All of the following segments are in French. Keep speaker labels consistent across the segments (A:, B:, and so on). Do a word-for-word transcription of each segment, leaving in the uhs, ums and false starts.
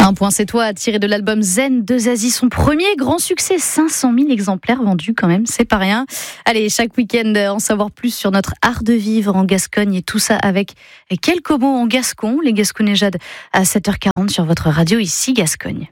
A: Un point, c'est toi, tiré de l'album Zen de Zazie, son premier grand succès, cinq cent mille exemplaires vendus quand même, c'est pas rien. Allez, chaque week-end, en savoir plus sur notre art de vivre en Gascogne et tout ça avec quelques mots en gascon, les Gasconnéjades à sept heures quarante sur votre radio ici Gascogne.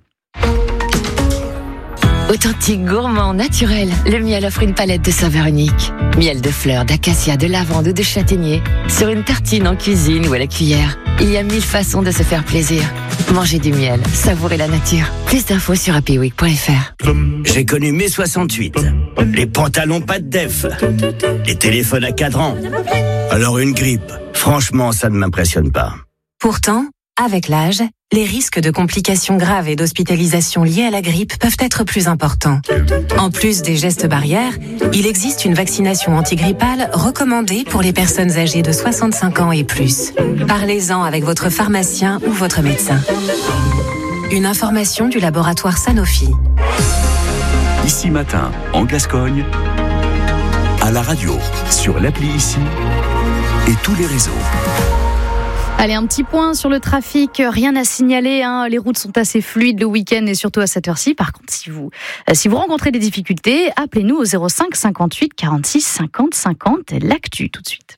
B: Authentique, gourmand, naturel, le miel offre une palette de saveurs uniques. Miel de fleurs, d'acacia, de lavande ou de châtaignier. Sur une tartine en cuisine ou à la cuillère. Il y a mille façons de se faire plaisir. Mangez du miel, savourez la nature. Plus d'infos sur happy week point f r.
C: J'ai connu mai soixante-huit. Les pantalons pas de def. Les téléphones à cadran. Alors une grippe, franchement, ça ne m'impressionne pas.
D: Pourtant, avec l'âge, les risques de complications graves et d'hospitalisation liées à la grippe peuvent être plus importants. En plus des gestes barrières, il existe une vaccination antigrippale recommandée pour les personnes âgées de soixante-cinq ans et plus. Parlez-en avec votre pharmacien ou votre médecin. Une information du laboratoire Sanofi.
E: Ici Matin, en Gascogne, à la radio, sur l'appli Ici et tous les réseaux.
A: Allez, un petit point sur le trafic, rien à signaler, hein. Les routes sont assez fluides le week-end et surtout à cette heure-ci. Par contre, si vous, si vous rencontrez des difficultés, appelez-nous au zéro cinq cinquante-huit quarante-six cinquante cinquante. L'actu tout de suite.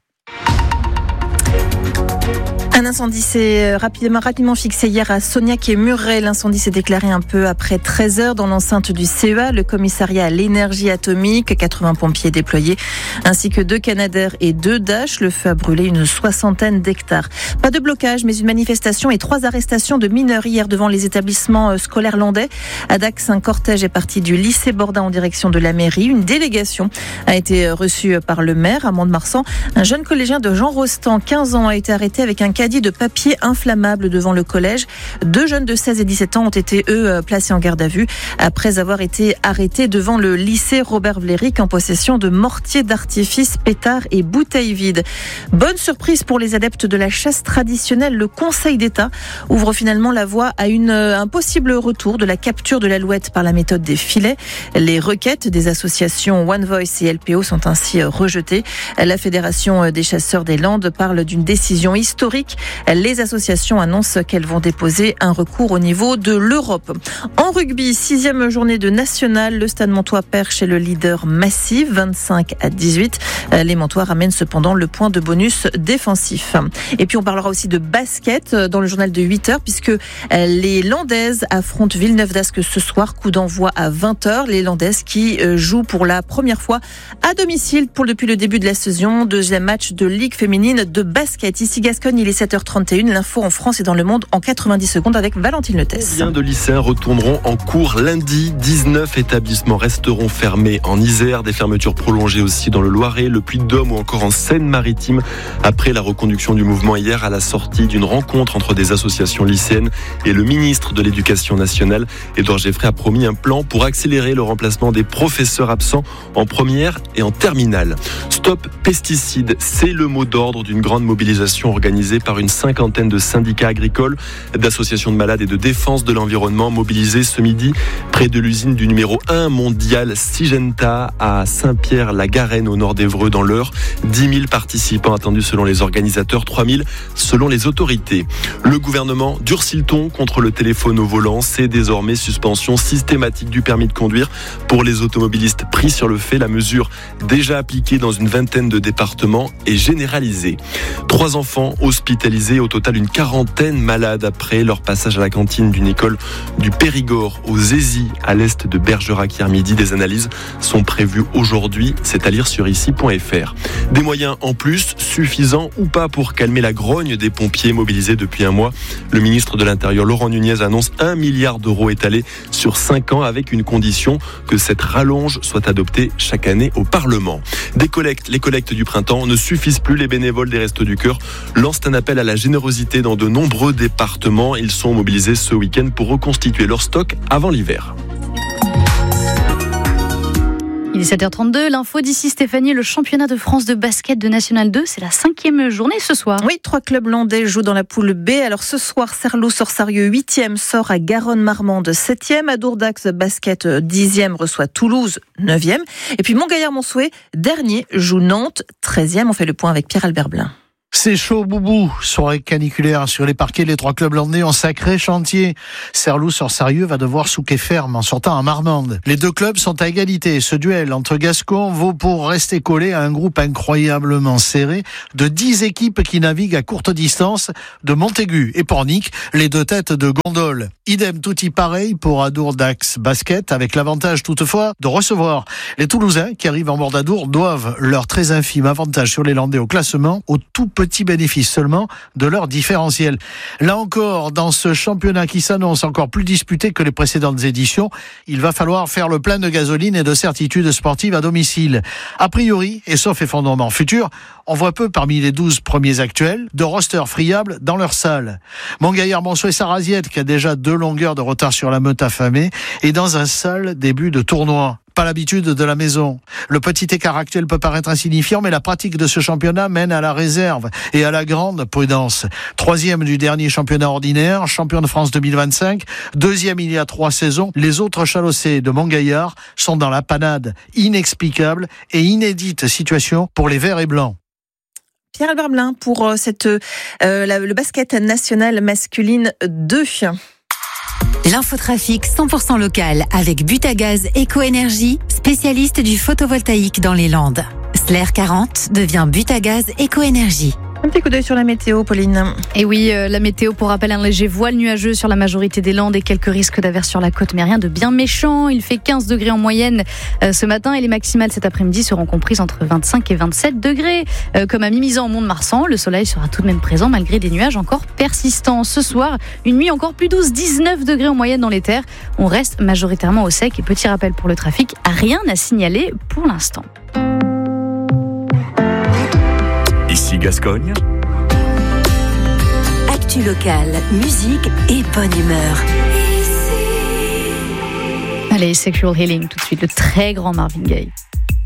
F: Un incendie s'est rapidement, rapidement fixé hier à Sognac et Muret. L'incendie s'est déclaré un peu après treize heures dans l'enceinte du C E A, le commissariat à l'énergie atomique. quatre-vingts pompiers déployés, ainsi que deux Canadair et deux Dash. Le feu a brûlé une soixantaine d'hectares. Pas de blocage, mais une manifestation et trois arrestations de mineurs hier devant les établissements scolaires landais. À Dax, un cortège est parti du lycée Bordin en direction de la mairie. Une délégation a été reçue par le maire à Mont-de-Marsan. Un jeune collégien de Jean Rostand, quinze ans, a été arrêté avec un caddie de papier inflammable devant le collège. Deux jeunes de seize et dix-sept ans ont été, eux, placés en garde à vue après avoir été arrêtés devant le lycée Robert Vlerick en possession de mortiers d'artifice, pétards et bouteilles vides. Bonne surprise pour les adeptes de la chasse traditionnelle. Le Conseil d'État ouvre finalement la voie à une, un possible retour de la capture de l'alouette par la méthode des filets. Les requêtes des associations One Voice et L P O sont ainsi rejetées. La Fédération des chasseurs des Landes parle d'une décision historique. Les associations annoncent qu'elles vont déposer un recours au niveau de l'Europe. En rugby, sixième journée de national, le Stade Montois perd chez le leader Massy, vingt-cinq à dix-huit. Les Montois ramènent cependant le point de bonus défensif. Et puis on parlera aussi de basket dans le journal de huit heures, puisque les Landaises affrontent Villeneuve d'Ascq ce soir, coup d'envoi à vingt heures. Les Landaises qui jouent pour la première fois à domicile pour depuis le début de la saison. Deuxième match de Ligue féminine de basket. Ici Gascogne, il est sept heures trente et une. L'info en France et dans le monde en quatre-vingt-dix secondes avec Valentine Letès.
G: Combien de lycéens retourneront en cours lundi? dix-neuf établissements resteront fermés en Isère. Des fermetures prolongées aussi dans le Loiret, le Puy-de-Dôme ou encore en Seine-Maritime. Après la reconduction du mouvement hier à la sortie d'une rencontre entre des associations lycéennes et le ministre de l'Éducation nationale, Édouard Geffray a promis un plan pour accélérer le remplacement des professeurs absents en première et en terminale. Stop pesticides, c'est le mot d'ordre d'une grande mobilisation organisée par une cinquantaine de syndicats agricoles, d'associations de malades et de défense de l'environnement mobilisés ce midi près de l'usine du numéro un mondial Syngenta à Saint-Pierre-la-Garenne au nord d'Évreux dans l'Eure. dix mille participants attendus selon les organisateurs, trois mille selon les autorités. Le gouvernement durcit le ton contre le téléphone au volant. C'est désormais suspension systématique du permis de conduire pour les automobilistes pris sur le fait. La mesure, déjà appliquée dans une vingtaine de départements, est généralisée. Trois enfants hospitalisés, au total une quarantaine malades après leur passage à la cantine d'une école du Périgord aux Zézy à l'est de Bergerac hier midi. Des analyses sont prévues aujourd'hui, c'est à lire sur ici point f r. Des moyens en plus, suffisants ou pas pour calmer la grogne des pompiers mobilisés depuis un mois. Le ministre de l'Intérieur Laurent Nunez annonce un milliard d'euros étalés sur cinq ans avec une condition, que cette rallonge soit adoptée chaque année au Parlement. Des collectes, les collectes du printemps ne suffisent plus. Les bénévoles des Restos du Cœur lancent un appel à la générosité dans de nombreux départements. Ils sont mobilisés ce week-end pour reconstituer leur stock avant l'hiver.
A: Il est sept heures trente-deux, l'info d'ici Stéphanie, le championnat de France de basket de National deux, c'est la cinquième journée ce soir.
F: Oui, trois clubs landais jouent dans la poule B. Alors ce soir, Serlou-Sorsarieux huitième sort à Garonne-Marmande septième, à Dourdax Basket dixième reçoit Toulouse neuvième, et puis Montgaillard-Monsouet dernier joue Nantes treizième. On fait le point avec Pierre-Albert Blin.
H: C'est chaud boubou, soirée caniculaire sur les parquets, les trois clubs landais ont sacré chantier. Serlou-sur-Sarieux va devoir souquer ferme en sortant à Marmande. Les deux clubs sont à égalité. Ce duel entre Gascons vaut pour rester collé à un groupe incroyablement serré de dix équipes qui naviguent à courte distance de Montaigu et Pornic, les deux têtes de gondole. Idem tutti pareil pour Adour-Dax Basket, avec l'avantage toutefois de recevoir. Les Toulousains qui arrivent en bord d'Adour doivent leur très infime avantage sur les Landais au classement au tout petit bénéfice seulement de leur différentiel. Là encore, dans ce championnat qui s'annonce encore plus disputé que les précédentes éditions, il va falloir faire le plein de gasoline et de certitudes sportives à domicile. A priori, et sauf effondrement futur, on voit peu parmi les douze premiers actuels de rosters friables dans leur salle. Montgaillard, Monceau et Sarraziette, qui a déjà deux longueurs de retard sur la meute affamée, est dans un sale début de tournoi. Pas l'habitude de la maison. Le petit écart actuel peut paraître insignifiant, mais la pratique de ce championnat mène à la réserve et à la grande prudence. Troisième du dernier championnat ordinaire, champion de France deux mille vingt-cinq, deuxième il y a trois saisons, les autres chalossés de Montgaillard sont dans la panade inexplicable et inédite situation pour les Verts et Blancs.
F: Pierre-Albert Blin pour cette, euh, la, le basket national masculine deux.
I: L'infotrafic cent pour cent local avec Butagaz Éco-Énergie, spécialiste du photovoltaïque dans les Landes. Slair quarante devient Butagaz Éco-Énergie.
F: Un petit coup d'œil sur la météo, Pauline.
A: Et oui, euh, la météo, pour rappel, un léger voile nuageux sur la majorité des Landes et quelques risques d'averse sur la côte, mais rien de bien méchant. Il fait quinze degrés en moyenne euh, ce matin et les maximales cet après-midi seront comprises entre vingt-cinq et vingt-sept degrés. Euh, comme à Mimizan au Mont-de-Marsan, le soleil sera tout de même présent malgré des nuages encore persistants. Ce soir, une nuit encore plus douce, dix-neuf degrés en moyenne dans les terres. On reste majoritairement au sec et petit rappel pour le trafic, rien à signaler pour l'instant.
E: Ici Gascogne.
I: Actu locale, musique et bonne humeur.
A: Allez, Sexual Healing tout de suite, le très grand Marvin Gaye.